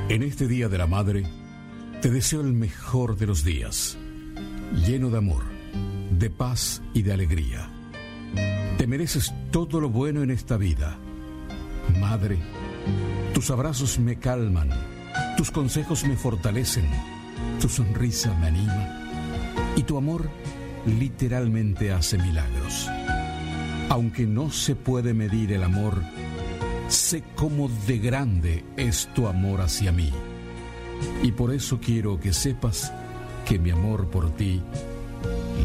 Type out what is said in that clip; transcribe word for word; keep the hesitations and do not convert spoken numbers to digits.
En este Día de la Madre, te deseo el mejor de los días, lleno de amor, de paz y de alegría. Te mereces todo lo bueno en esta vida. Madre, tus abrazos me calman, tus consejos me fortalecen, tu sonrisa me anima y tu amor literalmente hace milagros. Aunque no se puede medir el amor, sé cómo de grande es tu amor hacia mí. Y por eso quiero que sepas que mi amor por ti